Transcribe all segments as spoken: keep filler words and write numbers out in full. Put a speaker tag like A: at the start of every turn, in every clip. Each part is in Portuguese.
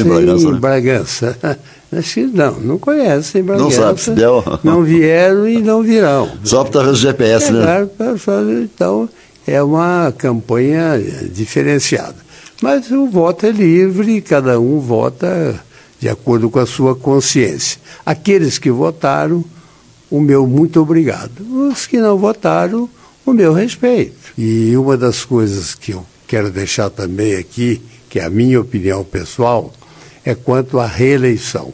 A: conhecem Bragança, né?
B: Bragança. Acho que não, não conhecem Bragança.
A: Não sabe, se deu.
B: Não vieram e não virão.
A: Só para o G P S, né?
B: Então, é uma campanha diferenciada. Mas o voto é livre, cada um vota de acordo com a sua consciência. Aqueles que votaram, o meu muito obrigado. Os que não votaram, o meu respeito. E uma das coisas que eu quero deixar também aqui, que é a minha opinião pessoal, é quanto à reeleição.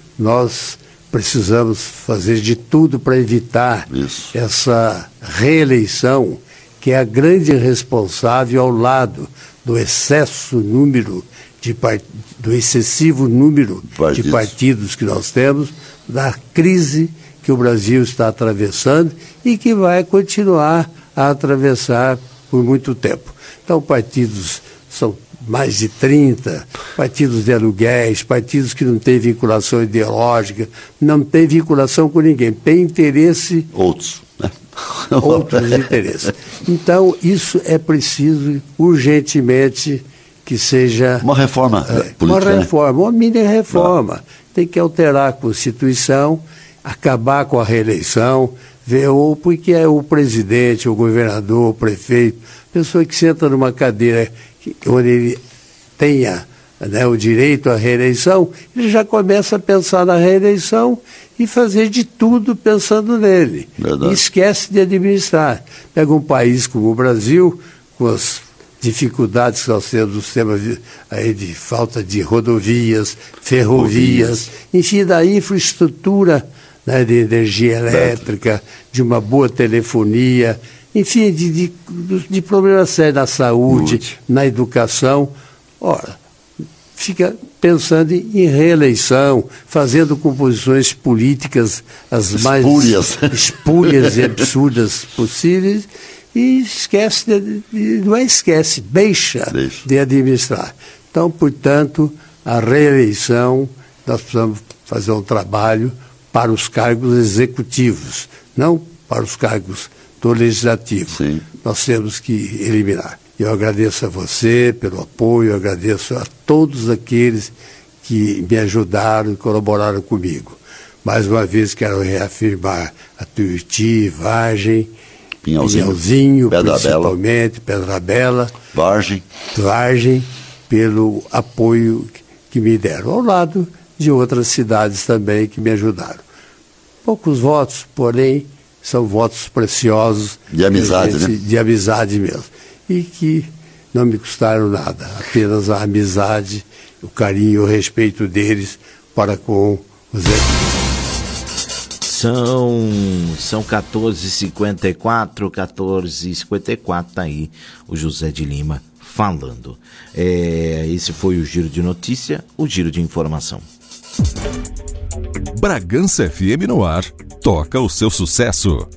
B: Nós precisamos fazer de tudo para evitar
A: Isso.
B: essa reeleição, que é a grande responsável ao lado do excesso número de part... do excessivo número partidos. de partidos que nós temos, da crise que o Brasil está atravessando e que vai continuar a atravessar por muito tempo. Então, partidos são mais de trinta, partidos de aluguéis, partidos que não têm vinculação ideológica, não têm vinculação com ninguém, tem interesse...
A: Outros, né?
B: Outros interesses. Então, isso é preciso urgentemente que seja...
A: Uma reforma
B: é,
A: política,
B: Uma reforma,
A: né?
B: uma mini reforma. Ah. Tem que alterar a Constituição, acabar com a reeleição, ver ou porque é o presidente, o governador, o prefeito, pessoa que senta numa cadeira onde ele tenha, né, o direito à reeleição, ele já começa a pensar na reeleição e fazer de tudo pensando nele.
A: Verdade.
B: E esquece de administrar. Pega um país como o Brasil, com as dificuldades que nós temos no sistema aí de falta de rodovias, ferrovias, enfim, da infraestrutura, né, de energia elétrica, de uma boa telefonia, enfim, de, de, de problemas sérios na saúde, Muito. na educação. Ora, fica pensando em reeleição, fazendo composições políticas as
A: espúrias.
B: mais espúrias e absurdas possíveis, e esquece, de, de, não é esquece, deixa, deixa de administrar. Então, portanto, a reeleição, nós precisamos fazer um trabalho para os cargos executivos, não para os cargos do legislativo.
A: Sim.
B: Nós temos que eliminar. Eu agradeço a você pelo apoio, eu agradeço a todos aqueles que me ajudaram e colaboraram comigo. Mais uma vez quero reafirmar a Tuiuti, Vargem,
A: Pinhalzinho,
B: Pinhalzinho
A: Pedra
B: principalmente, Bela. Pedra Bela,
A: Vargem.
B: Vargem, pelo apoio que me deram, ao lado de outras cidades também que me ajudaram. Poucos votos, porém, são votos preciosos.
A: De amizade,
B: gente,
A: né?
B: De amizade mesmo. E que não me custaram nada, apenas a amizade, o carinho e o respeito deles para com os
C: São, são quatorze e cinquenta e quatro, quatorze e cinquenta e quatro, tá aí o José de Lima falando. É, esse foi o Giro de Notícia, o Giro de Informação.
D: Bragança F M no ar, toca o seu sucesso.